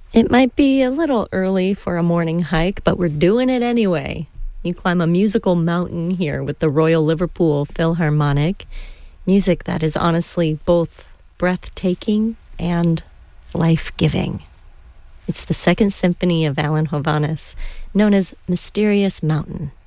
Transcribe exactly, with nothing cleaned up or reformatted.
It might be a little early for a morning hike, but we're doing it anyway. You climb a musical mountain here with the Royal Liverpool Philharmonic. Music that is honestly both breathtaking and life-giving. It's the Second Symphony of Alan Hovhaness, known as Mysterious Mountain.